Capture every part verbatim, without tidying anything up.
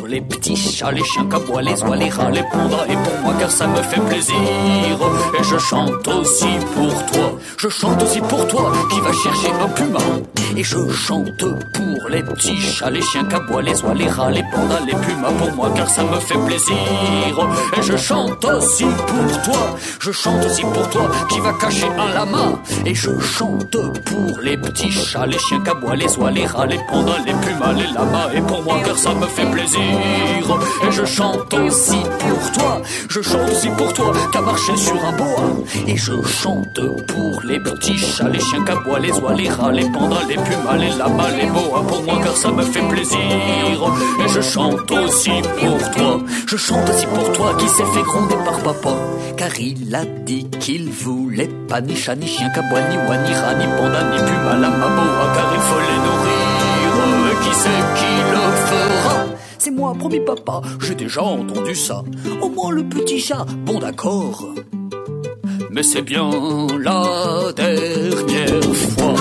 les petits chats, les chiens, cabois, les oies, les rats, les pandas et pour moi car ça me fait plaisir. Et je chante aussi pour toi, je chante aussi pour toi qui va chercher un puma. Et je chante pour les petits chats, les chiens, cabois, les oies, les rats, les pandas, les pumas pour moi car ça me fait plaisir. Et je chante aussi pour toi, je chante aussi pour toi qui va cacher un lama. Et je chante pour les petits chats, les chiens, cabois, les oies, les rats, les pandas, les pumas, les lamas et pour moi car ça me fait plaisir. Et je chante aussi pour toi, je chante aussi pour toi qu'a marché sur un boa. Et je chante pour les petits chats, les chiens, cabois, les oies, les rats, les pandas, les pumas, les lamas, les boas pour moi car ça me fait plaisir. Et je chante aussi pour toi, je chante aussi pour toi qui s'est fait gronder par papa car il a dit qu'il voulait pas ni chat, ni chien, cabois, ni oie, ni rat, ni panda, ni puma, lama, boa car il faut les nourrir. Qui c'est qui le fera? C'est moi, promis papa, j'ai déjà entendu ça. Au moins le petit chat, bon d'accord. Mais c'est bien la dernière fois.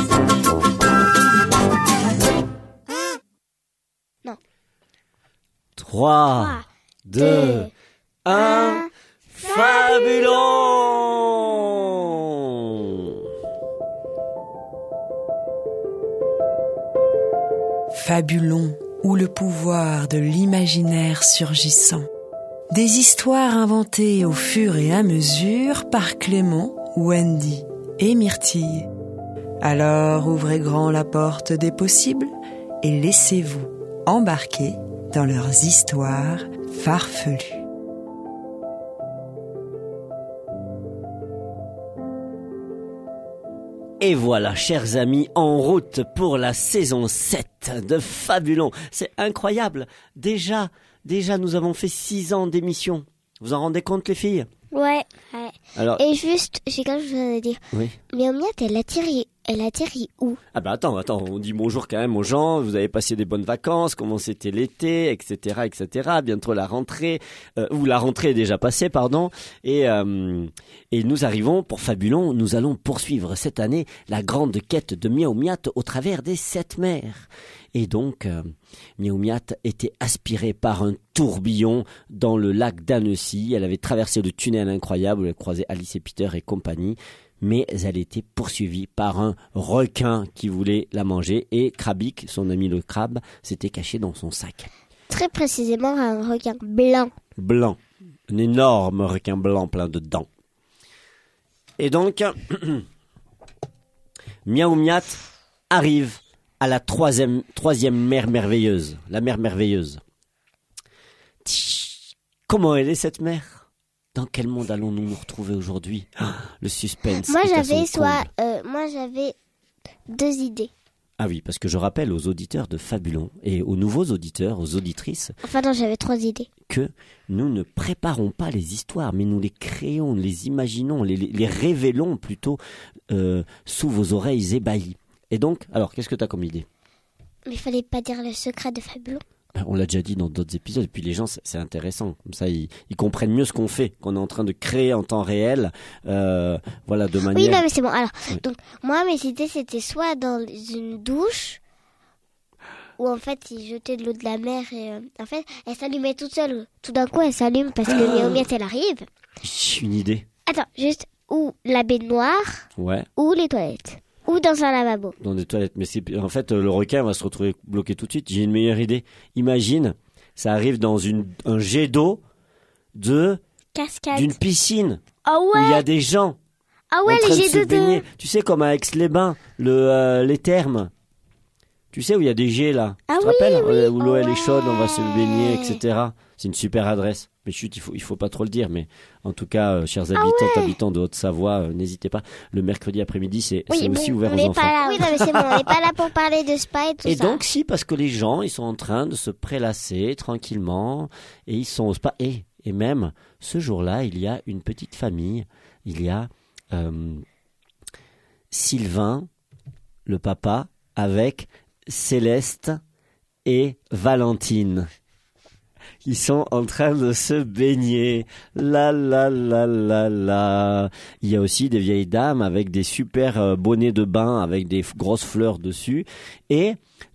Non. trois, deux, un, Fabulon! Fabulon, ou le pouvoir de l'imaginaire surgissant. Des histoires inventées au fur et à mesure par Clément, Wendy et Myrtille. Alors ouvrez grand la porte des possibles et laissez-vous embarquer dans leurs histoires farfelues. Et voilà, chers amis, en route pour la saison sept de Fabulon. C'est incroyable. Déjà, déjà, nous avons fait six ans d'émission. Vous en rendez compte, les filles? Ouais, ouais. Alors... Et juste, j'ai quelque chose à dire. Oui. Mais Omiette, elle atterrit, elle atterrit où? Ah bah attends, attends, on dit bonjour quand même aux gens. Vous avez passé des bonnes vacances, comment c'était l'été, et cetera, et cetera. Bientôt la rentrée, euh, ou la rentrée est déjà passée, pardon. Et euh, et nous arrivons pour Fabulon. Nous allons poursuivre cette année la grande quête de Miaou Miat au travers des sept mers. Et donc, euh, Miaou Miat était aspirée par un tourbillon dans le lac d'Annecy. Elle avait traversé le tunnel incroyable, elle croisait Alice et Peter et compagnie. Mais elle était poursuivie par un requin qui voulait la manger. Et Krabik, son ami le crabe, s'était caché dans son sac. Très précisément un requin blanc. Blanc. Un énorme requin blanc plein de dents. Et donc, Miaou Miat arrive à la troisième, troisième mer merveilleuse, la mer merveilleuse. Tch, comment elle est cette mer? Dans quel monde allons-nous nous retrouver aujourd'hui? Ah, le suspense. Moi est à j'avais son soit, comble. euh, moi j'avais deux idées. Ah oui, parce que je rappelle aux auditeurs de Fabulon et aux nouveaux auditeurs, aux auditrices, Enfin non, j'avais trois idées. que nous ne préparons pas les histoires, mais nous les créons, les imaginons, les, les, les révélons plutôt euh, sous vos oreilles ébahies. Et donc, alors, qu'est-ce que tu as comme idée? Mais il fallait pas dire le secret de Fabulon. On l'a déjà dit dans d'autres épisodes, et puis les gens, c'est, c'est intéressant. Comme ça, ils, ils comprennent mieux ce qu'on fait, qu'on est en train de créer en temps réel, euh, voilà, de manière... Oui, non, mais c'est bon. Alors, Oui. donc, moi, mes idées, c'était soit dans une douche, où en fait, ils jetaient de l'eau de la mer, et euh, en fait, elle s'allumait toute seule. Tout d'un coup, elle s'allume parce que Miaou Miat, elle arrive. J'ai une idée. Attends, juste, ou la baignoire, Ouais, ou les toilettes, ou dans un lavabo. dans des toilettes. Mais c'est, en fait, le requin va se retrouver bloqué tout de suite. J'ai une meilleure idée. Imagine, ça arrive dans une, un jet d'eau de, Cascade. d'une piscine Ah où il y ouais, a des gens ah en ouais, train les de jets se de baigner. deux. Tu sais, comme à Aix-les-Bains, le, euh, les thermes. Tu sais où il y a des jets là. Ah tu te oui, rappelles oui. euh, où l'eau elle Ouais. est chaude, on va se baigner, et cetera. C'est une super adresse. Mais chut, il faut, il faut pas trop le dire. Mais en tout cas, euh, chers habitants, ouais. habitants de Haute-Savoie, euh, n'hésitez pas. Le mercredi après-midi, c'est, Oui, c'est aussi bon, ouvert on aux n'est enfants. pas là. Oui, non, mais c'est bon, on n'est pas là pour parler de spa et tout Et ça. donc, si, parce que les gens, ils sont en train de se prélasser tranquillement, et ils sont au spa. Et, et même, ce jour-là, il y a une petite famille. Il y a euh, Sylvain, le papa, avec Céleste et Valentine. Ils sont en train de se baigner. La la la la la. Il y a aussi des vieilles dames avec des super euh, bonnets de bain avec des f- grosses fleurs dessus. Et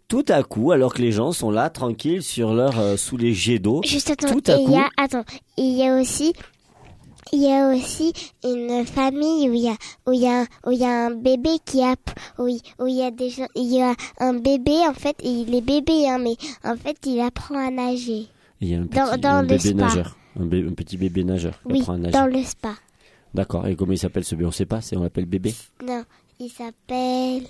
tout à coup, alors que les gens sont là, tranquilles, sur leur, euh, sous les jets d'eau, Juste attends, tout à et il coup, y a, attends, il y a aussi, il y a aussi une famille où il y a, où il y a, où il y a un bébé qui a, où il, où il y a des gens, il y a un bébé en fait, et il est bébé hein, mais en fait il apprend à nager. il y a un petit, dans- dans un le bébé spa. nageur, un, bé- un petit bébé nageur qui Oui, apprend à nager. dans le spa. D'accord, et comment il s'appelle ce bébé? On sait pas, c'est, on l'appelle bébé. Non, il s'appelle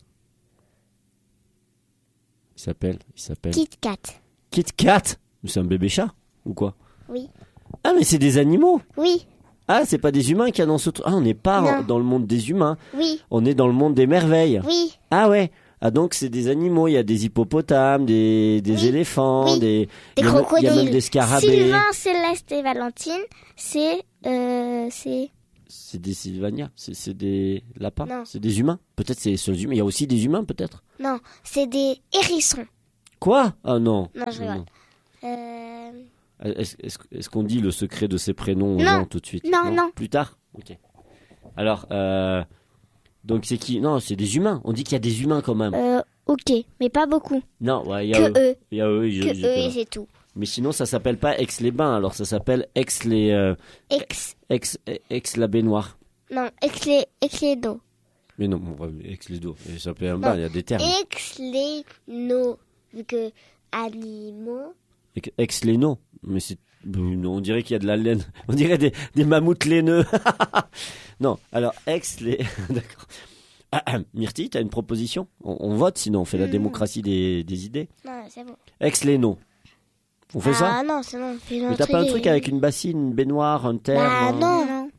Il s'appelle, il s'appelle... Kit Kat. Kit Kat. C'est un bébé chat, ou quoi? Oui, Ah, mais c'est des animaux. oui, Ah, c'est pas des humains qui annoncent ce truc. Ah, on n'est pas en- Non. dans le monde des humains. oui, On est dans le monde des merveilles. oui, Ah ouais. Ah donc c'est des animaux. Il y a des hippopotames, des, des Oui. éléphants, Oui. des, des il y a même- crocodiles. Il y a même des scarabées. Sylvain, Céleste et Valentine, c'est, euh, c'est, C'est des sylvania. C'est, c'est des lapins. Non. C'est des humains. Peut-être c'est les seuls humains. Il y a aussi des humains peut-être. non, c'est des hérissons. Quoi? Ah non. Non, je rigole. Euh, Est-ce, est-ce, est-ce qu'on dit le secret de ces prénoms aux Non. gens tout de suite? Non, non. Plus tard. Ok. Alors euh, donc c'est qui? Non, c'est des humains. On dit qu'il y a des humains quand même. euh, ok, mais pas beaucoup. Non, ouais, il y a Que eux. eux, Il y a eux. ils- que ils- eux ils- et c'est tout. Mais sinon, ça s'appelle pas Aix-les-Bains, alors ça s'appelle Aix-les, euh, Ex, Aix, Aix-la-Baignoire. non, ex-les, ex-les-no. Mais non, bon, Aix-les-Dos. Ça s'appelle un bain, il y a des termes. Ex-les-no. Vu que animaux. Aix- Aix-les-No. Mais c'est, on dirait qu'il y a de la laine. On dirait des, des mammouths laineux. Non, alors Aix-les, d'accord. Ah, ah, Myrtille, t'as une proposition? on, on vote, sinon on fait la Mm. démocratie des, des idées. Non, c'est bon. Aix-les-No. On fait ça? Ah non, c'est bon, on fait Mais notre t'as pas un idée. truc avec une bassine, une baignoire, un terme? Bah un- non, non.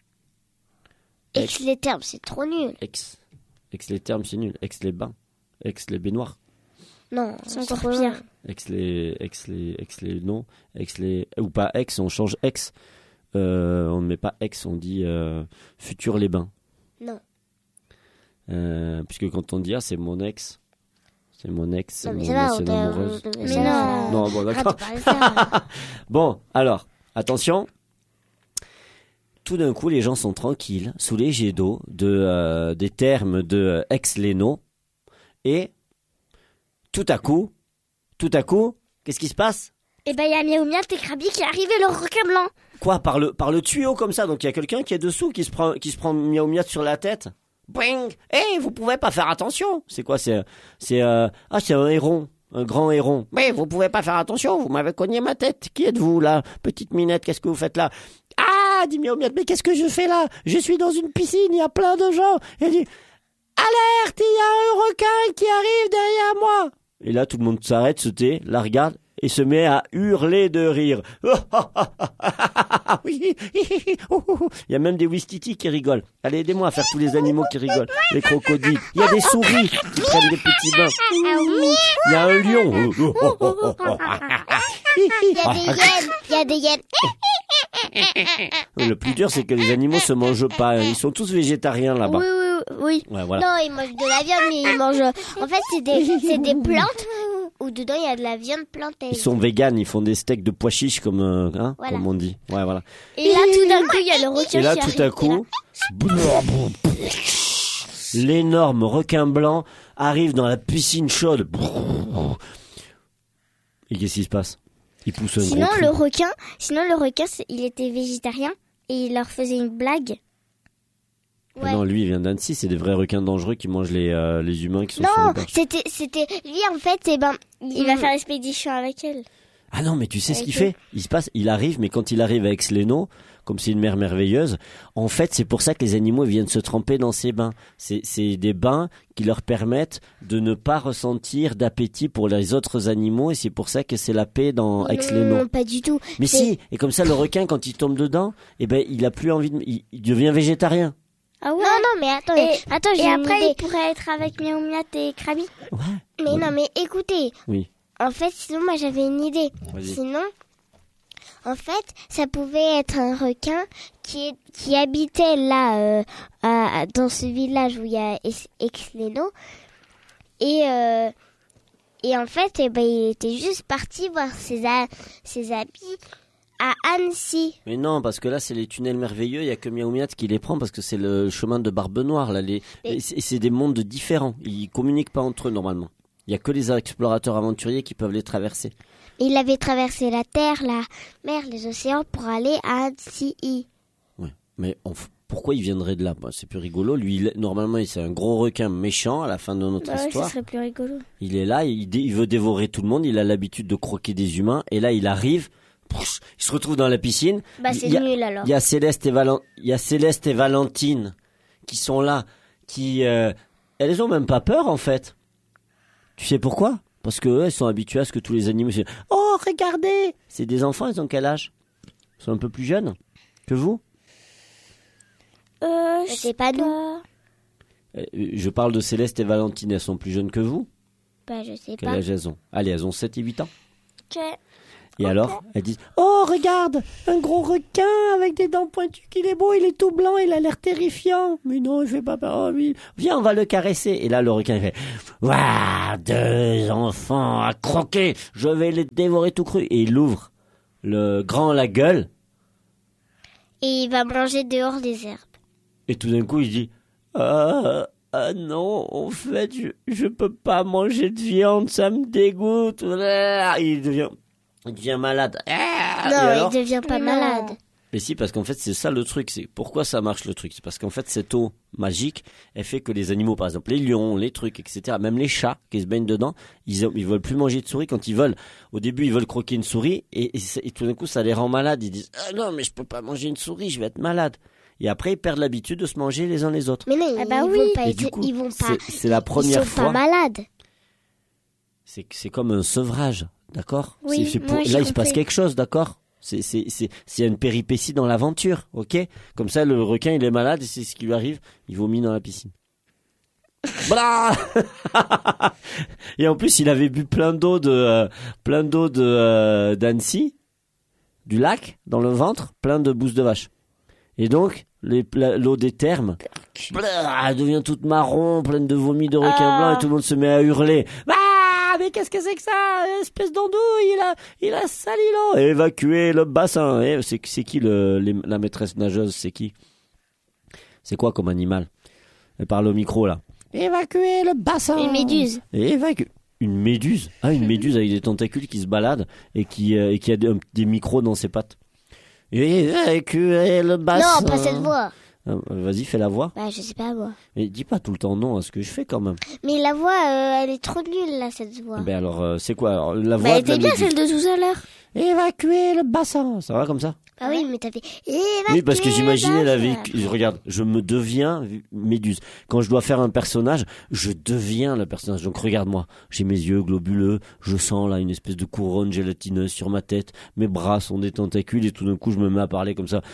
Ex- Ex-les termes, c'est trop nul. Aix. Aix-les-Termes, c'est nul. Aix-les-Bains. Aix-les-Baignoires. Non, C'est c'est encore trop pire. pire. Ex-les, ex-les, ex-les, non, ex-les, ou pas ex, on change ex. Euh, on ne met pas ex, on dit euh, futur les bains. Non. Euh, puisque quand on dit ah, c'est mon ex, c'est mon ex, c'est Non, mais mon ça va, on ancienne doit- amoureuse. on doit- Mais ça va. non. Non, bon, Arrête d'accord. de parler de ça. Bon, alors, attention. Tout d'un coup, les gens sont tranquilles, sous les jets d'eau, de, euh, des termes de euh, ex-léno. Et, tout à coup, tout à coup, qu'est-ce qui se passe? Et ben, il y a Miaou Miat et Krabi qui arrivent et le requin blanc. Quoi, par le, par le tuyau comme ça? Donc il y a quelqu'un qui est dessous, qui se prend, qui se prend miaou miat sur la tête. Bing! Eh, vous pouvez pas faire attention! C'est quoi? C'est, c'est, euh, ah, c'est un héron. Un grand héron. Mais vous pouvez pas faire attention, vous m'avez cogné ma tête. Qui êtes-vous, là? Petite minette, qu'est-ce que vous faites là? Ah, dit miaou miat, mais qu'est-ce que je fais là? Je suis dans une piscine, il y a plein de gens. Et elle dit, alerte, il y a un requin qui arrive derrière moi. Et là, tout le monde s'arrête, se tait, la regarde et se met à hurler de rire. Oui. Il y a même des Wistiti qui rigolent. Allez, aidez-moi à faire tous les animaux qui rigolent. Les crocodiles. Il y a des souris qui prennent des petits bains. Il y a un lion. Il y a des hyènes. Il y a des hyènes. Le plus dur, c'est que les animaux se mangent pas. Ils sont tous végétariens là-bas. Oui, oui, oui. Ouais, voilà. Non, ils mangent de la viande, mais ils mangent. En fait, c'est des, c'est des plantes où dedans il y a de la viande plantée. Ils sont véganes, ils font des steaks de pois chiches comme, euh, hein, Voilà. comme on dit. Ouais, voilà. Et là, tout d'un coup, il y a le requin Et là, qui tout arrive. à coup, l'énorme requin blanc arrive dans la piscine chaude. Et qu'est-ce qui se passe? Il pousse un Sinon, gros cri. le requin, sinon, le requin, c'est- il était végétarien et il leur faisait une blague. Mais Ouais. Non, lui, il vient d'Annecy. C'est des vrais requins dangereux qui mangent les, euh, les humains qui sont sur Non, les berges. c'était, c'était lui en fait. Et ben, Il va faire l'expédition avec elle. Ah non, mais tu sais ce Avec qu'il eux. fait? Il se passe, il arrive, mais quand il arrive avec Sléno, comme c'est une mer merveilleuse, en fait, c'est pour ça que les animaux viennent se tremper dans ces bains. C'est, c'est des bains qui leur permettent de ne pas ressentir d'appétit pour les autres animaux, et c'est pour ça que c'est la paix dans Aix-les-Bains. non, pas du tout. Mais c'est- si, et comme ça, le requin, quand il tombe dedans, eh ben, il a plus envie de, il, il devient végétarien. Ah ouais. Non, non, mais attends, Et- attends, j'ai Et une après, idée. il pourrait être avec Miaou Miat et Krabi. Ouais. Mais non, mais écoutez. Oui. En fait, sinon, moi, j'avais une idée. Vas-y. Sinon, en fait, ça pouvait être un requin qui, est, qui habitait là, euh, à- dans ce village où il y a Es- Aix-les-Bains. Et, euh, et en fait, eh ben, il était juste parti voir ses, a- ses amis à Annecy. Mais non, parce que là, c'est les tunnels merveilleux, il y a que Miaou Miat qui les prend parce que c'est le chemin de Barbe Noire, là, les, Mais- et c'est, c'est des mondes différents. Ils communiquent pas entre eux, normalement. Il y a que les explorateurs aventuriers qui peuvent les traverser. Il avait traversé la terre, la mer, les océans pour aller à Annecy. Ouais. Mais on f- pourquoi il viendrait de là? Bah, c'est plus rigolo. Lui, il est- normalement, il- c'est un gros requin méchant à la fin de notre Bah ouais, histoire. ça serait plus rigolo. Il est là, il, dé- il veut dévorer tout le monde. Il a l'habitude de croquer des humains. Et là, il arrive. Pff, il se retrouve dans la piscine. Bah c'est Il y a- nul alors. Il y a Céleste et Valen- il y a Céleste et Valentine qui sont là, qui euh, elles ont même pas peur en fait. Tu sais pourquoi? Parce que eux, elles sont habituées à ce que tous les animaux se oh regardez, c'est des enfants. Ils ont quel âge? Ils sont un peu plus jeunes que vous? Euh, je C'est sais pas nous. pas. Euh, Je parle de Céleste et Valentine. Elles sont plus jeunes que vous? Bah, je sais Quel pas. âge elles ont? Allez, elles ont sept et huit ans. Ok. Et alors, elles disent oh regarde, un gros requin avec des dents pointues, qu'il est beau, il est tout blanc, il a l'air terrifiant. Mais non, il fait pas peur. Oh, oui. Viens, on va le caresser. Et là, le requin il fait waouh, deux enfants à croquer, je vais les dévorer tout cru. Et il ouvre le grand la gueule. Et il va manger dehors des herbes. Et tout d'un coup, il dit ah, ah non, en fait, je je peux pas manger de viande, ça me dégoûte. Il devient il devient malade. Ah, et Non, alors il devient pas Non. malade. Mais si, parce qu'en fait, c'est ça le truc. C'est pourquoi ça marche le truc. C'est parce qu'en fait, cette eau magique, elle fait que les animaux, par exemple, les lions, les trucs, et cetera, même les chats qui se baignent dedans, ils, ils veulent plus manger de souris quand ils veulent. Au début, ils veulent croquer une souris et, et, c'est- et tout d'un coup, ça les rend malades. Ils disent ah non, mais je peux pas manger une souris, je vais être malade. Et après, ils perdent l'habitude de se manger les uns les autres. Mais non, Ah ils, bah ils oui. vont pas Et être- du coup, ils vont pas. c'est, c'est la Ils première sont fois. pas malades. C'est, c'est comme un sevrage, d'accord? Oui, c'est, c'est pour, moi, j'ai là, il se passe compris. quelque chose, d'accord? C'est, c'est, c'est, c'est une péripétie dans l'aventure, ok? Comme ça, le requin, il est malade et c'est ce qui lui arrive. Il vomit dans la piscine. Blah Et en plus, il avait bu plein d'eau de, euh, plein d'eau de, euh, d'Annecy, du lac, dans le ventre, plein de bousses de vache. Et donc, les, pla- l'eau des thermes, blah, elle devient toute marron, pleine de vomi de requin Ah. blanc et tout le monde se met à hurler. Ah, mais qu'est-ce que c'est que ça? Espèce d'andouille, il a, il a sali l'eau. Évacuer le bassin. Et c'est, c'est qui le, les- la maîtresse nageuse? C'est qui? C'est quoi comme animal? Elle parle au micro, là. Évacuer le bassin. Une méduse. Évacue. Une méduse? Ah, une méduse avec des tentacules qui se baladent et qui, euh, et qui a des, des micros dans ses pattes. Évacuer le bassin. Non, pas cette voix. Ah, vas-y, fais la voix. Bah, je sais pas moi. Mais dis pas tout le temps non à ce que je fais quand même. Mais la voix, euh, elle est trop nulle là, cette voix. Ben alors, euh, c'est quoi alors, la Bah voix elle de la était bien méduse. celle de tout à l'heure. Évacuer le bassin. Ça va comme ça? Ah oui, mais t'as fait. Oui, parce que j'imaginais la vie. vie. Regarde, je me deviens méduse. Quand je dois faire un personnage, je deviens le personnage. Donc regarde-moi, j'ai mes yeux globuleux, je sens là une espèce de couronne gélatineuse sur ma tête, mes bras sont des tentacules et tout d'un coup je me mets à parler comme ça.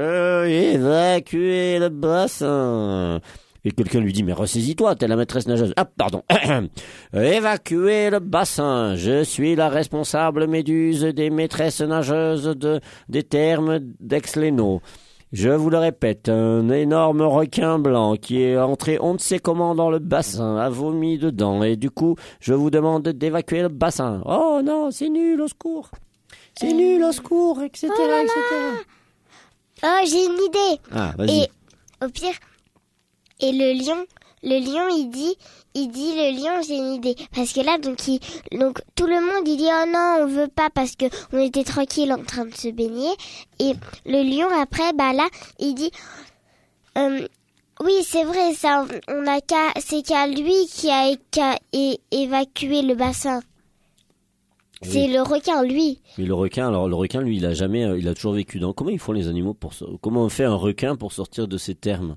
Évacuer le bassin. Et quelqu'un lui dit, mais ressaisis-toi, t'es la maîtresse nageuse. Ah, pardon. Évacuer le bassin. Je suis la responsable méduse des maîtresses nageuses de, des thermes d'Aix-les-Naus. Je vous le répète, un énorme requin blanc qui est entré on ne sait comment dans le bassin, a vomi dedans. Et du coup, je vous demande d'évacuer le bassin. Oh non, c'est nul, au secours. C'est nul, au secours, et cetera, et cetera. Oh, j'ai une idée. Ah, vas-y. Et au pire, et le lion, le lion, il dit, il dit, le lion, j'ai une idée. Parce que là, donc, il, donc, tout le monde, il dit, oh non, on veut pas parce que on était tranquille en train de se baigner. Et le lion, après, bah là, il dit, euh, oui, c'est vrai, ça, on a qu'à, c'est qu'à lui qui a, qu'à é- évacué le bassin. C'est le requin, lui. Mais le requin, alors le requin, lui, il a jamais, euh, il a toujours vécu dans. Comment ils font les animaux pour so- comment on fait un requin pour sortir de ces termes?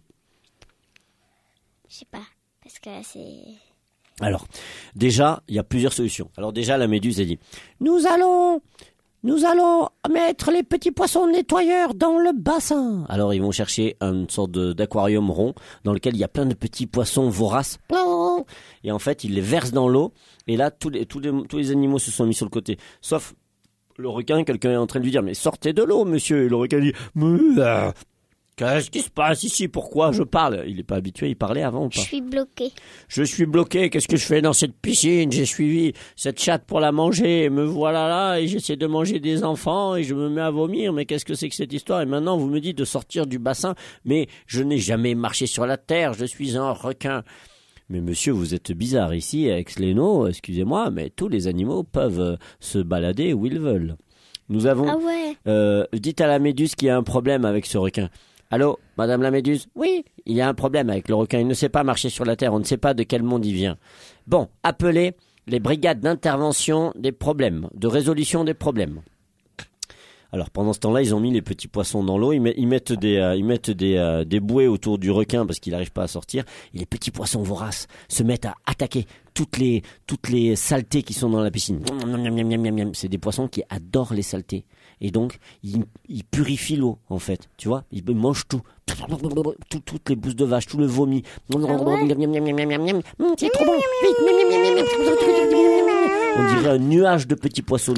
Je sais pas. Parce que c'est... Alors, déjà, il y a plusieurs solutions. Alors déjà, la méduse a dit, nous allons, nous allons mettre les petits poissons nettoyeurs dans le bassin. Alors ils vont chercher une sorte de- d'aquarium rond dans lequel il y a plein de petits poissons voraces. Et en fait, ils les versent dans l'eau. Et là, tous les, tous les, tous les animaux se sont mis sur le côté. Sauf le requin, quelqu'un est en train de lui dire, mais sortez de l'eau, monsieur. Et le requin dit, mais, euh, qu'est-ce qui se passe ici? Pourquoi je parle? Il n'est pas habitué, il parlait avant ou Je pas? suis bloquée. Je suis bloqué, qu'est-ce que je fais dans cette piscine? J'ai suivi cette chatte pour la manger, et me voilà là, et j'essaie de manger des enfants, et je me mets à vomir, mais qu'est-ce que c'est que cette histoire? Et maintenant, vous me dites de sortir du bassin, mais je n'ai jamais marché sur la terre, je suis un requin. Mais monsieur, vous êtes bizarre ici, à Aix-les-Naus, excusez-moi, mais tous les animaux peuvent euh, se balader où ils veulent. Nous avons... Ah ouais. Euh, dites à la méduse qu'il y a un problème avec ce requin. Allô, madame la méduse? Oui, il y a un problème avec le requin. Il ne sait pas marcher sur la terre. On ne sait pas de quel monde il vient. Bon, appelez les brigades d'intervention des problèmes, de résolution des problèmes. Alors pendant ce temps-là, ils ont mis les petits poissons dans l'eau. Ils, met, ils mettent des, euh, ils mettent des, euh, des bouées autour du requin parce qu'il n'arrive pas à sortir. Et les petits poissons voraces se mettent à attaquer toutes les, toutes les saletés qui sont dans la piscine. C'est des poissons qui adorent les saletés. Et donc, ils, ils purifient l'eau, en fait. Tu vois, ils mangent tout. tout. Toutes les bousses de vache, tout le vomi. Ah ouais. C'est trop bon. Vite. On dirait un nuage de petits poissons.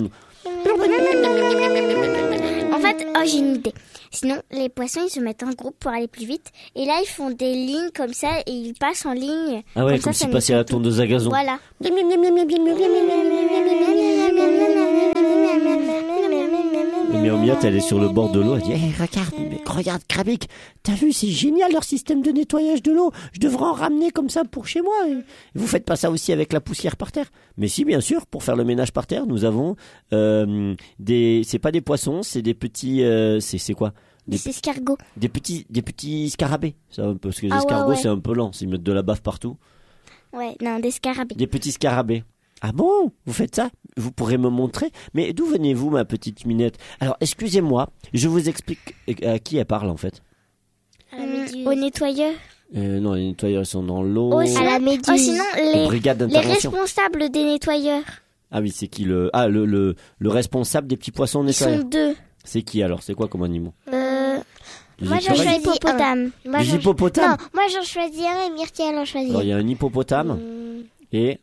En fait, oh, j'ai une idée. Sinon, les poissons, ils se mettent en groupe pour aller plus vite. Et là, ils font des lignes comme ça et ils passent en ligne. Ah ouais, comme, ça, s'ils passaient à la tondeuse à gazon. Voilà. Mais Miaou elle est sur le bord de l'eau, elle dit hey, regarde, mais regarde Krabik, t'as vu, c'est génial leur système de nettoyage de l'eau, je devrais en ramener comme ça pour chez moi. Et vous faites pas ça aussi avec la poussière par terre? Mais si, bien sûr, pour faire le ménage par terre, nous avons euh, des, c'est pas des poissons, c'est des petits, euh, c'est, c'est quoi? Des, des escargots. Des petits, des petits scarabées, ça, parce que les ah, escargots ouais, ouais. c'est un peu lent, ils mettent de la baffe partout. Ouais, non, des scarabées. Des petits scarabées. Ah bon, vous faites ça? Vous pourrez me montrer? Mais d'où venez-vous, ma petite Minette? Alors, excusez-moi, je vous explique à qui elle parle, en fait. À la méduse. Au nettoyeur. Euh, non, les nettoyeurs ils sont dans l'eau. Oh, à la méduse. Oh, sinon, les, brigades les d'intervention. responsables des nettoyeurs. Ah oui, c'est qui le... Ah, le, le, le responsable des petits poissons nettoyeurs. Ils sont deux. C'est qui, alors? C'est quoi comme animaux? Euh... Les moi, j'en choisis hippopotame. Moi, Les hippopotames? Non, moi, j'en choisis un et Myrtille, elle en choisit Alors, un. il y a un hippopotame Hum, et...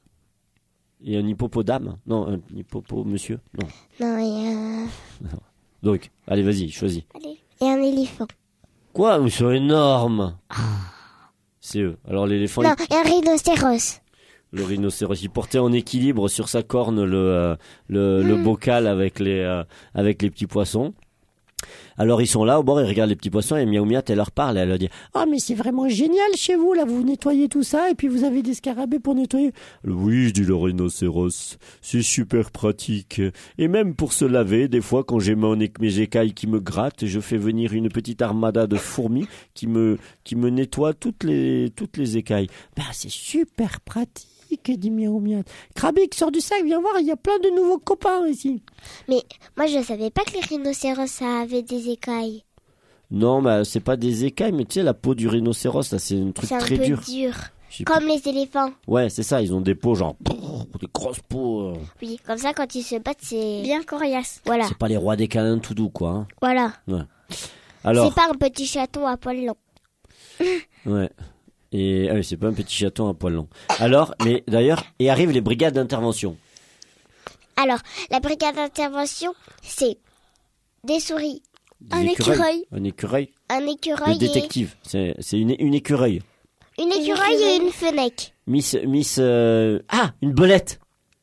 Et un hippopotame? Non, un hippopo... Monsieur? Non. Non, il y a un... Donc, allez, vas-y, choisis. Allez. Et un éléphant. Quoi? Ils sont énormes. C'est eux. Alors, l'éléphant... Non, il... et un rhinocéros. Le rhinocéros, il portait en équilibre sur sa corne le, euh, le, Mm. le bocal avec les, euh, avec les petits poissons. Alors ils sont là au bord, ils regardent les petits poissons et Miaou Miat, elle leur parle, elle leur dit « Ah mais c'est vraiment génial chez vous, là vous nettoyez tout ça et puis vous avez des scarabées pour nettoyer. » Oui, dit le rhinocéros, c'est super pratique. Et même pour se laver, des fois quand j'ai mon, mes écailles qui me grattent, je fais venir une petite armada de fourmis qui me, qui me nettoie toutes les, toutes les écailles. Ben c'est super pratique. Dit Miaou Miat. Krabik, sort du sac, viens voir, il y a plein de nouveaux copains ici. Mais moi, je savais pas que les rhinocéros, ça avait des écailles. Non, bah, c'est pas des écailles, mais tu sais, la peau du rhinocéros, là, c'est un truc C'est un très peu dur. dur. Je- Comme les éléphants. Ouais, c'est ça, ils ont des peaux genre, des grosses peaux. euh. Oui, comme ça, quand ils se battent, c'est... Bien coriace. Voilà, C'est pas les rois des câlins tout doux, quoi. hein. voilà. Alors, C'est pas un petit chaton à poil long. ouais. Et ah oui, c'est pas un petit chaton à poil long. Alors, mais d'ailleurs, et arrivent les brigades d'intervention. Alors, la brigade d'intervention, c'est des souris, Des Un écureuil. Un écureuil. un Le écureuil détective. C'est, c'est une, une écureuil. et... Une écureuil et une fenêtre. Miss, Miss, euh, ah, une belette.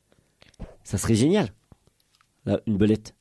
Ça serait génial. Là, une belette.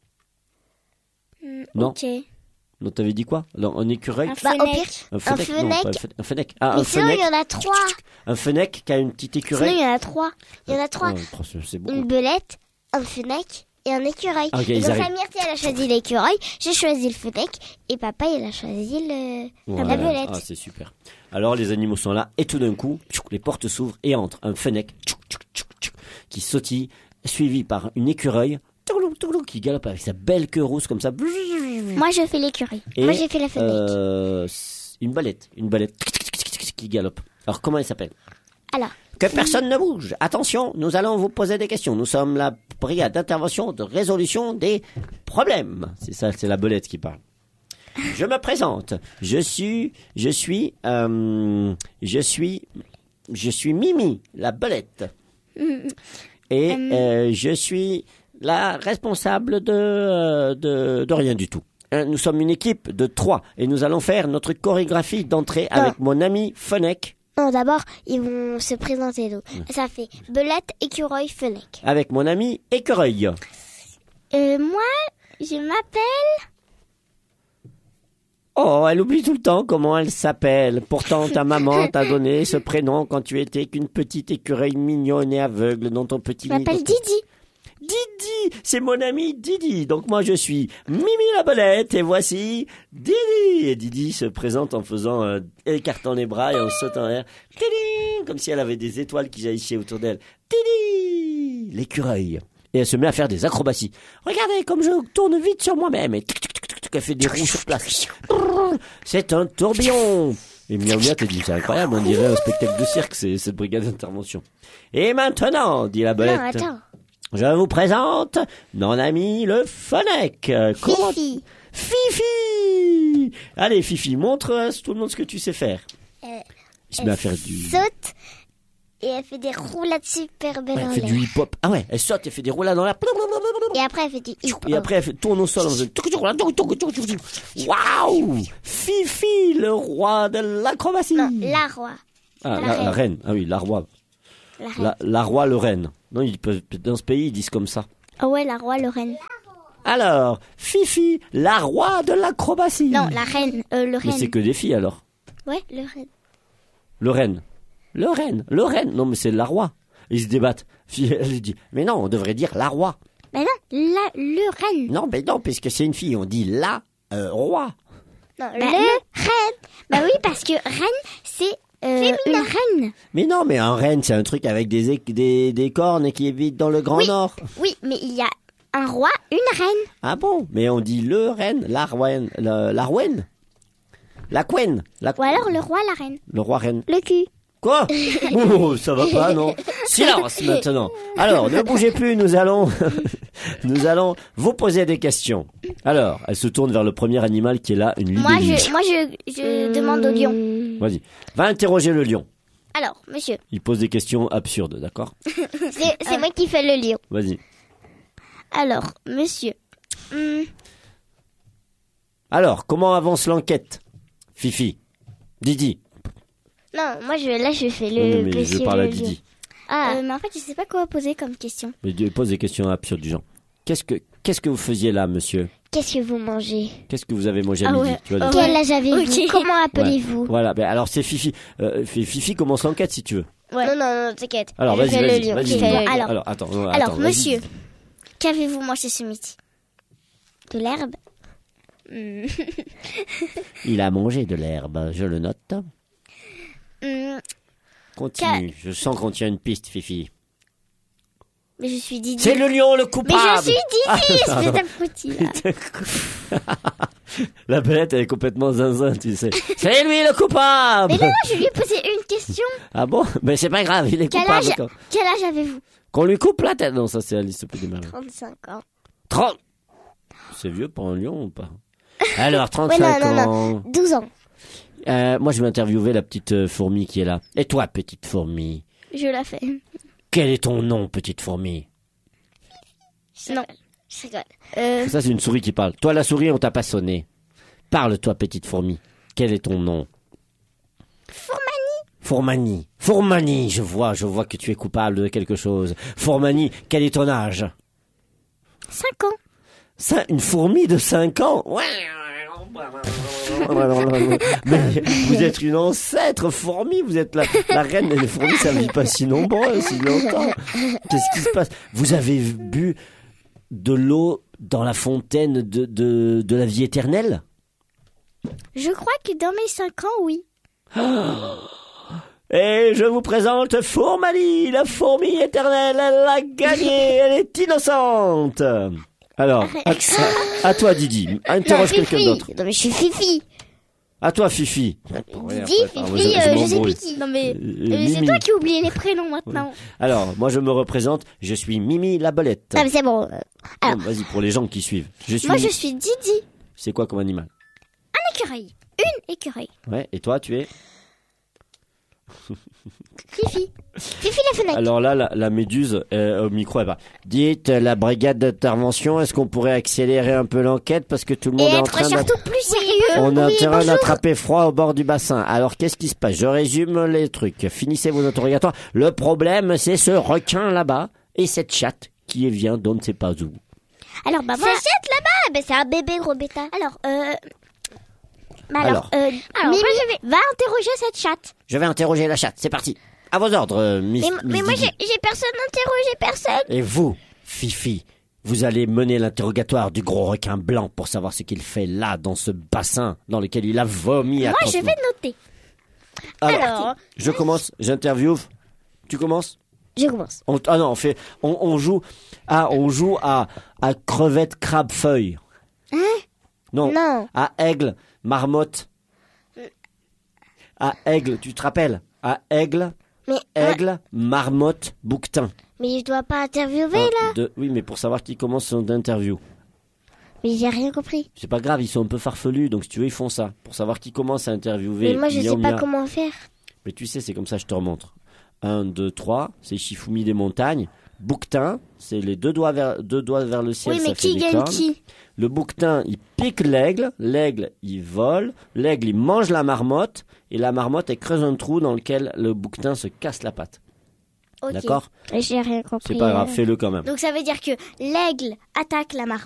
Non. Ok. Non, t'avais dit quoi? Alors, un écureuil. Un Bah, au fennec. pire, Un fennec. Non, fennec. pas un fennec. Un fennec. Ah, mais un sinon, fennec. il y en a trois. Un fennec qui a une petite Sinon, écureuil. il y en a trois. Il y en a trois. Oh, c'est beaucoup. Une belette, un fennec et un écureuil. Ah, ok, et ils donc, arrivent. la Myrtille, elle a choisi l'écureuil, j'ai choisi le fennec, et papa, il a choisi le... Voilà. la belette. Ah, c'est super. Alors, les animaux sont là, et tout d'un coup, tchouk, les portes s'ouvrent, et entre un fennec, tchouk, tchouk, tchouk, tchouk, qui sautille, suivi par une écureuil, touloulou, touloulou, qui galope avec sa belle queue rousse comme ça. Moi, je fais l'écureuil. Et, Moi, j'ai fait la fennec. euh, une balette, une balette qui galope. Alors, comment elle s'appelle? Alors, Que personne ne bouge. Attention, nous allons vous poser des questions. Nous sommes la brigade d'intervention de résolution des problèmes. C'est ça, c'est la belette qui parle. Je me présente. Je suis, je suis, euh, je suis, je suis Mimi, la belette. Et euh, je suis la responsable de, euh, de, de rien du tout. Hein, Nous sommes une équipe de trois et nous allons faire notre chorégraphie d'entrée avec mon ami Fennec. non, d'abord, ils vont se présenter. Donc. Ça fait belette, écureuil, fennec. Avec mon ami Écureuil. Euh, moi, je m'appelle... Oh, elle oublie tout le temps comment elle s'appelle. Pourtant, ta maman t'a donné ce prénom quand tu étais qu'une petite écureuil mignonne et aveugle dans ton petit Je nid. m'appelle Didi. Didi, c'est mon ami Didi. Donc moi je suis Mimi la belette et voici Didi. Et Didi se présente en faisant, euh, écartant les bras et en sautant en l'air. Didi, comme si elle avait des étoiles qui jaillissaient autour d'elle. Didi, l'écureuil. Et elle se met à faire des acrobaties. Regardez comme je tourne vite sur moi-même. Et tic, tic, tic, tic, tic, elle fait des roues sur place. C'est un tourbillon. Et Miaou Miaou t'a dit, c'est incroyable, on dirait un spectacle de cirque, c'est cette brigade d'intervention. Et maintenant, dit la belette. Non, attends. Je vous présente mon ami le Phonec. Comment... Fifi. Fifi. Allez Fifi, montre à tout le monde ce que tu sais faire. Euh, Il se met à faire du... saute et elle fait des roulades super belles Ouais, en elle fait l'air. du hip-hop. Ah ouais, elle saute, elle fait des roulades dans l'air. Et après elle fait du hip Et après elle fait, tourne au sol en faisant... Waouh. Fifi, le roi de l'acrobatie. Non, la roi. Ah, la la, la reine. Ah oui, la roi. La reine. La, la roi, le reine. Non, ils peuvent, dans ce pays, ils disent comme ça. Oh ouais, la roi Lorraine. Alors, Fifi, la roi de l'acrobatie. Non, la reine, euh, le Mais c'est reine. que des filles alors. Ouais, le reine. Lorraine. Lorraine. Lorraine. Non, mais c'est la roi. Ils se débattent. Fille, elle dit, mais non, on devrait dire la roi. Mais non, la, le reine. Non, mais non, puisque c'est une fille, on dit la euh, roi. Non, Bah, le non. reine. Bah oui, parce que reine, c'est euh, une reine. Mais non, mais un renne, c'est un truc avec des, é- des, des cornes et qui évite dans le Grand Oui. Nord. Oui, mais il y a un roi, une reine. Ah bon? Mais on dit le reine, la reine, la, la rouenne. La couenne. La, Ou alors le roi, la reine. le roi reine. Le cul. Quoi? Oh, ça va pas, non? Silence maintenant. Alors, ne bougez plus, nous allons, nous allons vous poser des questions. Alors, elle se tourne vers le premier animal qui est là, une Moi, libellule. je, moi, je, je demande au lion. Vas-y, va interroger le lion. Alors, monsieur. Il pose des questions absurdes, d'accord? C'est c'est moi qui fais le lion. Vas-y. Alors, monsieur. Hum, Alors, comment avance l'enquête? Fifi. Didi. Non, moi je là je fais Non, le non, mais je monsieur parle à le lion. Didi. Ah, euh, mais en fait, je sais pas quoi poser comme question. Mais il pose des questions absurdes du genre. Qu'est-ce que, qu'est-ce que vous faisiez là, monsieur? qu'est-ce que vous mangez? Qu'est-ce que vous avez mangé à Ah midi? ouais. Tu vois, Ah des- ouais. Quel âge avez-vous? Ok. Comment appelez-vous? Voilà, ben alors c'est Fifi. Euh, Fifi commence l'enquête si tu veux. Ouais. Non, non, non, t'inquiète. Alors je vas-y, fais vas-y, le lion. vas-y. je fais le lion. Alors- alors attends, non, Alors, attends, vas-y. monsieur, qu'avez-vous mangé ce midi? De l'herbe? Hum, Il a mangé de l'herbe, je le note. hum, Continue, je sens qu'on tient une piste, Fifi. mais je suis Didi. C'est le lion, le Mais coupable. je suis Didi, Ah, espèce d'abruti, là. La belette, elle est complètement zinzin, tu sais. C'est lui le coupable. Mais non, je lui ai posé une question. Ah bon? Mais c'est pas grave, il est Quel coupable. âge, quand- quel âge avez-vous? Qu'on lui coupe la tête. Non, ça c'est Alice, plus des malins. trente-cinq ans. trente. C'est vieux pour un lion ou pas? Alors, Ouais, trente-cinq non, non, ans. non. douze ans. Euh, moi, je vais interviewer la petite euh, fourmi qui est là. Et toi, petite fourmi? Je la fais. Quel est ton nom, petite fourmi? Non. Je rigole. Euh, Ça, c'est une souris qui parle. Toi, la souris, on t'a pas sonné. Parle-toi, petite fourmi. Quel est ton nom? Fourmani. Fourmani. Fourmani, je vois, je vois que tu es coupable de quelque chose. Fourmani, quel est ton âge? cinq ans. Ça, une fourmi de cinq ans? Ouais. Mais vous êtes une ancêtre fourmi, vous êtes la, la reine des fourmis, ça ne vit pas si nombreux, si longtemps. Qu'est-ce qui se passe? Vous avez bu de l'eau dans la fontaine de, de, de la vie éternelle? Je crois que dans mes cinq ans, oui. Et je vous présente Fourmani, la fourmi éternelle, elle a gagné, elle est innocente. Alors, à, à toi Didi, interroge quelqu'un Fifi. d'autre. Non, mais je suis Fifi. À toi Fifi. Didi, après, Fifi, je- je euh, je sais m'embrouille. plus qui. Non mais, Euh, euh, c'est Mimi. toi qui as oublié les prénoms maintenant. Alors, moi je me représente, je suis Mimi la belette. Non, mais c'est bon. euh, Non, Vas-y, pour les gens qui suivent. Je suis... Moi, je suis Didi. C'est quoi comme animal? Écureuil. Une écureuil. Ouais, et toi tu es? Fifi. Fifi la fenêtre. Alors là, la, la méduse, euh, au micro, elle va. Dites, la brigade d'intervention, est-ce qu'on pourrait accélérer un peu l'enquête parce que tout le Et monde est en être train surtout plus sérieux. On a Oui, intérêt bonjour. d'attraper froid au bord du bassin. Alors, qu'est-ce qui se passe? Je résume les trucs. Finissez vos interrogatoires. Le problème, c'est ce requin là-bas et cette chatte qui vient d'on ne sait pas où. Alors, bah, moi, Ça jette là-bas. Ben, c'est un bébé gros bêta. alors, euh, Bah alors, Alors, euh, alors Mimi, moi, je vais... va interroger cette chatte. je vais interroger la chatte. C'est parti. À vos ordres, euh, Miss, Mais, Miss mais moi, Didi. j'ai j'ai personne interrogé, personne. Et vous, Fifi, vous allez mener l'interrogatoire du gros requin blanc pour savoir ce qu'il fait là, dans ce bassin dans lequel il a vomi Moi, je atrocement. vais noter. Alors, Alors, je commence, j'interviewe. Tu commences? Je commence. On- ah non, on fait, on, on joue, ah, on joue à, à crevette, crabe, feuille. Non. Non. À aigle, marmotte. À aigle, tu te rappelles? À aigle, Mais, aigle, marmotte, bouquetin. mais je dois pas interviewer Un, là. deux- oui, mais pour savoir qui commence son interview. Mais j'ai rien compris. C'est pas grave, ils sont un peu farfelus, donc si tu veux, ils font ça. Pour savoir qui commence à interviewer. Mais moi, je Miaou sais pas Mia. comment faire. Mais tu sais, c'est comme ça, je te remontre. Un, deux, trois, c'est Shifumi des montagnes. Bouquetin, c'est les deux doigts vers, deux doigts vers le ciel, oui, ça mais fait qui des gagne cornes. qui? Le bouquetin, il pique l'aigle. L'aigle, il vole. L'aigle, il mange la marmotte. Et la marmotte, elle creuse un trou dans lequel le bouquetin se casse la patte. Ok. D'accord? J'ai rien compris. C'est pas grave, euh. fais-le quand même. Donc ça veut dire que l'aigle attaque la marmotte.